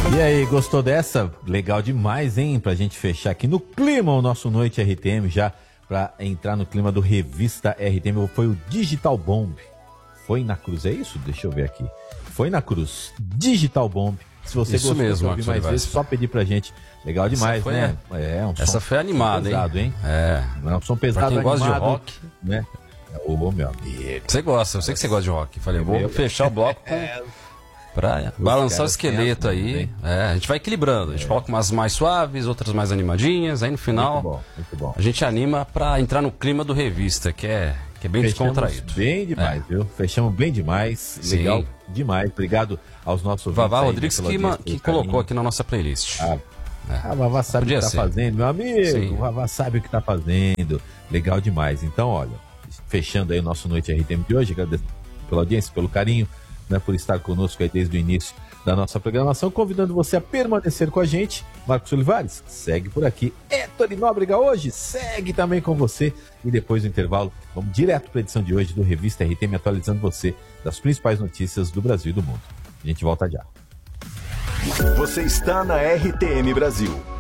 E aí, gostou dessa? Legal demais, hein? Pra gente fechar aqui no clima o nosso Noite RTM, já pra entrar no clima do Revista RTM, foi o Digital Bomb. Foi na Cruz, é isso? Deixa eu ver aqui. Foi na Cruz, Digital Bomb. Se você isso gostou mesmo, de ouvir mais vezes, só pedir pra gente. Legal demais, né? Essa foi animada, pesado, hein? É um som pesado, pra quem gosta animado, de rock, né? Ô, meu amigo. Você gosta, eu sei que você gosta de rock. Falei, vou fechar o bloco pra balançar o esqueleto aí. A gente vai equilibrando. A gente coloca umas mais suaves, outras mais animadinhas. Aí no final, muito bom. A gente anima pra entrar no clima do Revista, que é bem descontraído. Bem demais, viu? Fechamos bem demais. Sim. Legal demais. Obrigado aos nossos ouvintes. Vavá Rodrigues que colocou aqui na nossa playlist. A Vavá sabe o que tá fazendo, meu amigo. Sim. O Vavá sabe o que tá fazendo. Legal demais. Então, olha, fechando aí o nosso Noite RTM de hoje, agradeço pela audiência, pelo carinho, né, por estar conosco aí desde o início da nossa programação, convidando você a permanecer com a gente. Marcos Olivares, segue por aqui. Ettore Nóbrega hoje, segue também com você. E depois do intervalo, vamos direto para a edição de hoje do Revista RTM, atualizando você das principais notícias do Brasil e do mundo. A gente volta já. Você está na RTM Brasil.